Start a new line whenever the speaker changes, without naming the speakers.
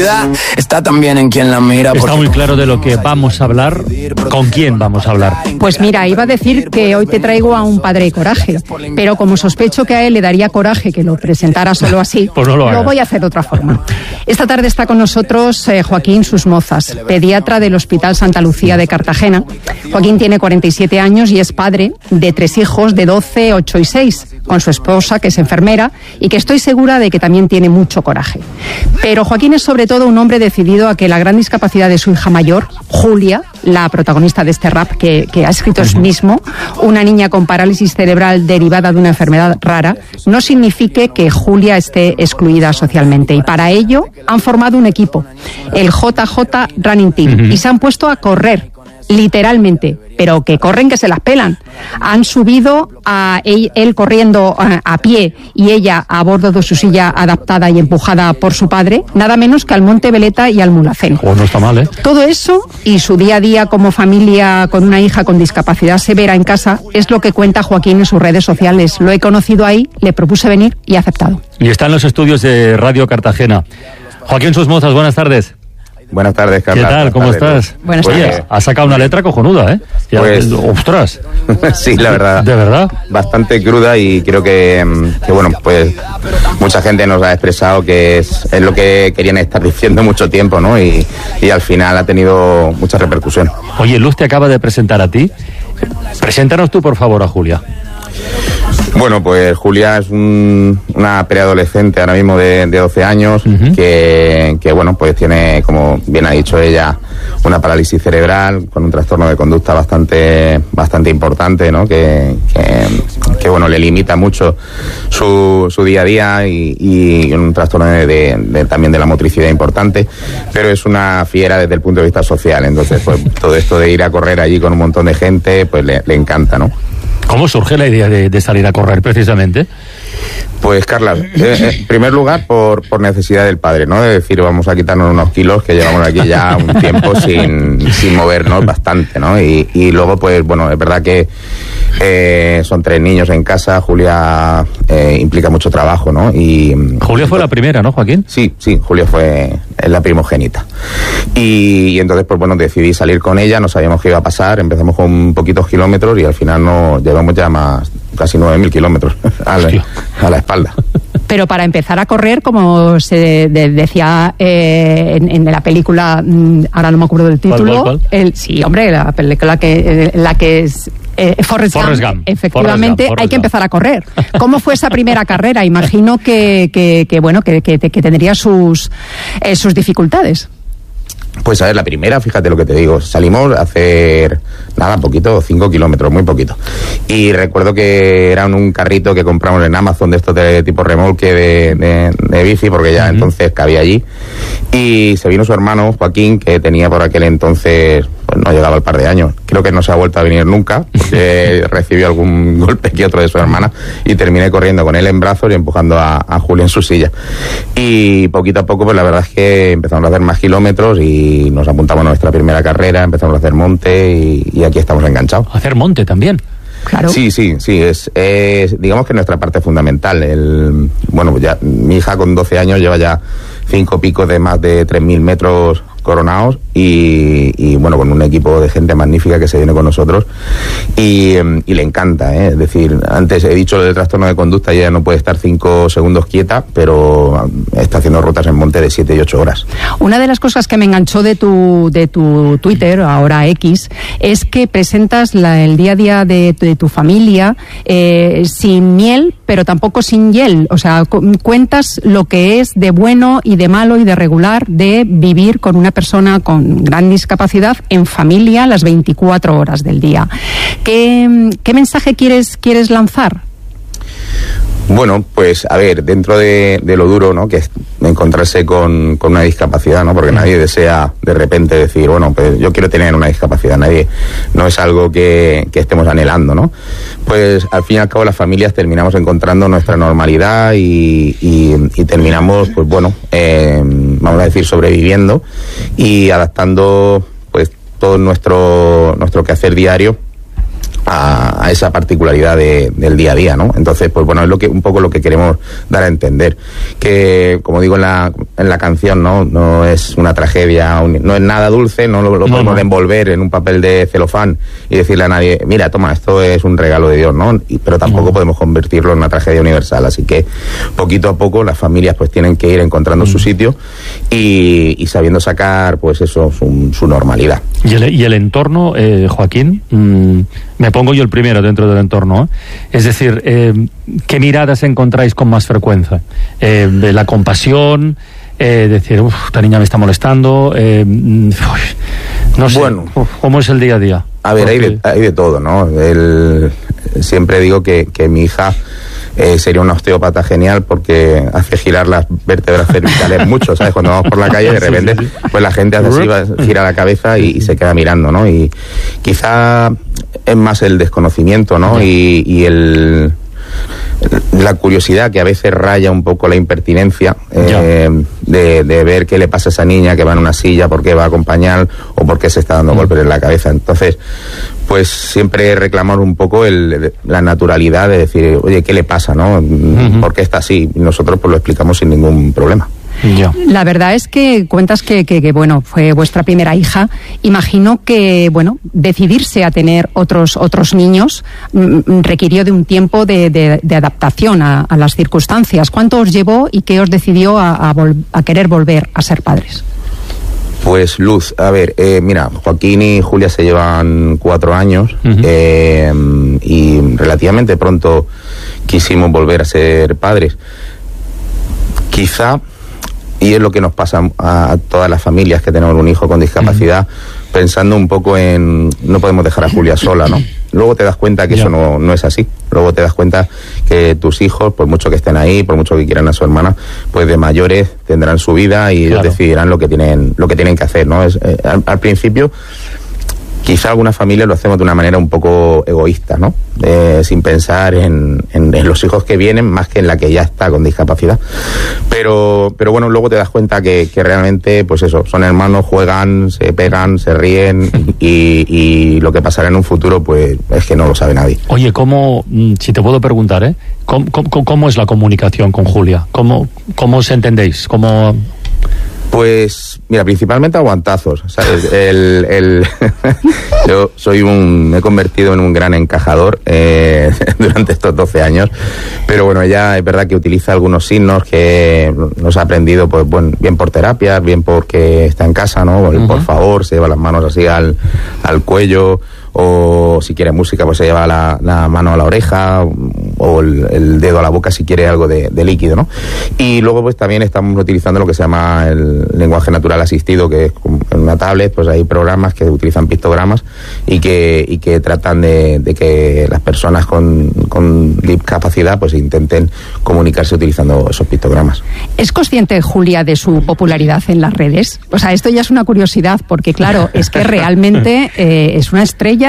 vida está también en quien la mira.
Está muy claro de lo que vamos a hablar. ¿Con quién vamos a hablar?
Pues mira, iba a decir que hoy te traigo a un padre de coraje, pero como sospecho que a él le daría coraje que lo presentara solo así,
pues no lo
voy a hacer de otra forma. Esta tarde está con nosotros Joaquín Susmozas, pediatra del Hospital Santa Lucía de Cartagena. Joaquín tiene 47 años y es padre de 3 hijos de 12, 8 y 6, con su esposa, que es enfermera, y que estoy segura de que también tiene mucho coraje. Pero Joaquín es sobre todo un hombre decidido a que la gran discapacidad de su hija mayor, Julia, la protagonista de este rap que ha escrito él mismo, una niña con parálisis cerebral derivada de una enfermedad rara, no signifique que Julia esté excluida socialmente. Y para ello han formado un equipo, el JJ Running Team, y se han puesto a correr, literalmente, pero que corren que se las pelan. Han subido a él corriendo a pie y ella a bordo de su silla adaptada y empujada por su padre, nada menos que al Monte Veleta y al Mulhacén.
No está mal, ¿eh?
Todo eso y su día a día como familia con una hija con discapacidad severa en casa es lo que cuenta Joaquín en sus redes sociales. Lo he conocido ahí, le propuse venir y ha aceptado.
Y está en los estudios de Radio Cartagena. Joaquín Susmozas, buenas tardes.
Buenas tardes, Carla.
¿Qué tal? ¿Cómo estás?
Buenas tardes.
Has sacado una letra cojonuda, ¿eh?
Pues,
¡ostras!
Sí, la verdad.
¿De verdad?
Bastante cruda y creo que bueno, pues mucha gente nos ha expresado que es lo que querían estar diciendo mucho tiempo, ¿no? Y al final ha tenido mucha repercusión.
Oye, Luz te acaba de presentar a ti. Preséntanos tú, por favor, a Julia.
Bueno, pues Julia es una preadolescente ahora mismo de 12 años, que bueno, pues tiene, como bien ha dicho ella, una parálisis cerebral con un trastorno de conducta bastante importante, ¿no? Que bueno, le limita mucho su día a día y un trastorno también de la motricidad importante, pero es una fiera desde el punto de vista social. Entonces, pues todo esto de ir a correr allí con un montón de gente, pues le encanta, ¿no?
¿Cómo surge la idea de salir a correr precisamente?
Pues Carla, en primer lugar por necesidad del padre, ¿no? De decir, vamos a quitarnos unos kilos que llevamos aquí ya un tiempo sin movernos bastante, ¿no? Y luego, pues bueno, es verdad que son 3 niños en casa, Julia implica mucho trabajo, ¿no?
Julia fue la primera, ¿no, Joaquín?
Sí, Julia es la primogénita. Y entonces, pues bueno, decidí salir con ella, no sabíamos qué iba a pasar, empezamos con poquitos kilómetros y al final nos llevamos ya casi 9.000 kilómetros a la espalda.
Pero para empezar a correr, como se decía en la película, ahora no me acuerdo del título.
¿Cuál?
Sí, hombre, la película la que es Forrest Gump. Efectivamente, hay que empezar a correr. ¿Cómo fue esa primera carrera? Imagino que tendría sus dificultades.
Pues a ver, la primera, fíjate lo que te digo, salimos a hacer, poquito, 5 kilómetros, muy poquito. Y recuerdo que era un carrito que compramos en Amazon, de estos de tipo remolque de bici, porque ya entonces cabía allí. Y se vino su hermano, Joaquín, que tenía por aquel entonces, pues no llegaba al par de años. Creo que no se ha vuelto a venir nunca, porque recibió algún golpe que otro de su hermana, y terminé corriendo con él en brazos y empujando a Julia en su silla. Y poquito a poco, pues la verdad es que empezamos a hacer más kilómetros y nos apuntamos a nuestra primera carrera, empezamos a hacer monte y aquí estamos enganchados.
¿Hacer monte también?
Claro.
Sí, es digamos que nuestra parte fundamental. Bueno, ya mi hija con 12 años lleva ya 5 picos de más de 3.000 metros coronados y bueno, con un equipo de gente magnífica que se viene con nosotros y le encanta, Es decir, antes he dicho lo del trastorno de conducta y ella no puede estar 5 segundos quieta, pero está haciendo rutas en monte de 7 y 8 horas.
Una de las cosas que me enganchó de tu Twitter, ahora X, es que presentas el día a día de tu familia sin miel, pero tampoco sin hiel. O sea, cuentas lo que es de bueno y de malo y de regular de vivir con una persona con gran discapacidad en familia las 24 horas del día. ¿Qué mensaje quieres lanzar?
Bueno, pues a ver, dentro de lo duro, ¿no?, que es encontrarse con una discapacidad, ¿no?, porque nadie desea de repente decir, bueno, pues yo quiero tener una discapacidad, no es algo que estemos anhelando, ¿no? Pues al fin y al cabo las familias terminamos encontrando nuestra normalidad y terminamos, pues bueno, vamos a decir, sobreviviendo y adaptando pues todo nuestro quehacer diario a esa particularidad del día a día, ¿no? Entonces, pues bueno, es un poco lo que queremos dar a entender, que como digo en la canción, no es una tragedia, no es nada dulce, no lo podemos envolver en un papel de celofán y decirle a nadie, mira, toma, esto es un regalo de Dios, ¿no? Pero tampoco podemos convertirlo en una tragedia universal, así que poquito a poco las familias pues tienen que ir encontrando su sitio y sabiendo sacar pues eso, su normalidad.
¿Y el entorno, Joaquín? Me pongo yo el primero dentro del entorno, ¿eh? Es decir, ¿qué miradas encontráis con más frecuencia? De la compasión, decir, esta niña me está molestando, no sé,
bueno,
¿cómo es el día a día?
A ver, hay de todo, ¿no? Siempre digo que mi hija sería una osteópata genial porque hace girar las vértebras cervicales mucho, ¿sabes? Cuando vamos por la calle de repente, pues la gente hace así, gira la cabeza y se queda mirando, ¿no? Y quizá es más el desconocimiento, ¿no? Y la curiosidad que a veces raya un poco la impertinencia de ver qué le pasa a esa niña que va en una silla, por qué va a acompañar o por qué se está dando golpes en la cabeza. Entonces, pues siempre reclamar un poco la naturalidad de decir, oye, ¿qué le pasa, no? ¿Por qué está así? Y nosotros pues lo explicamos sin ningún problema.
La verdad es que cuentas que bueno, fue vuestra primera hija. Imagino que, bueno, decidirse a tener otros niños requirió de un tiempo de adaptación a las circunstancias. ¿Cuánto os llevó y qué os decidió a querer volver a ser padres?
Pues Luz, a ver, mira, Joaquín y Julia se llevan 4 años y relativamente pronto quisimos volver a ser padres. Quizá, y es lo que nos pasa a todas las familias que tenemos un hijo con discapacidad, pensando un poco en no podemos dejar a Julia sola, ¿no? Luego te das cuenta que eso no es así. Luego te das cuenta que tus hijos, por mucho que estén ahí, por mucho que quieran a su hermana, pues de mayores tendrán su vida y ellos decidirán lo que tienen que hacer, ¿no? Al principio, quizá algunas familias lo hacemos de una manera un poco egoísta, ¿no? Sin pensar en los hijos que vienen más que en la que ya está con discapacidad. Pero bueno, luego te das cuenta que realmente, pues eso, son hermanos, juegan, se pegan, se ríen y lo que pasará en un futuro, pues es que no lo sabe nadie.
Oye, si te puedo preguntar, ¿cómo es la comunicación con Julia? ¿Cómo os entendéis?
Pues, mira, principalmente aguantazos, ¿sabes? Yo me he convertido en un gran encajador durante estos 12 años, pero bueno, ella es verdad que utiliza algunos signos que nos ha aprendido, pues bueno, bien por terapias, bien porque está en casa, ¿no? Por favor, se lleva las manos así al cuello, o si quiere música, pues se lleva la mano a la oreja, o el dedo a la boca si quiere algo de líquido, ¿no? Y luego pues también estamos utilizando lo que se llama el lenguaje natural asistido, que es en una tablet, pues hay programas que utilizan pictogramas y que tratan de que las personas con discapacidad pues intenten comunicarse utilizando esos pictogramas.
¿Es consciente Julia de su popularidad en las redes? O sea, esto ya es una curiosidad porque claro, es que realmente es una estrella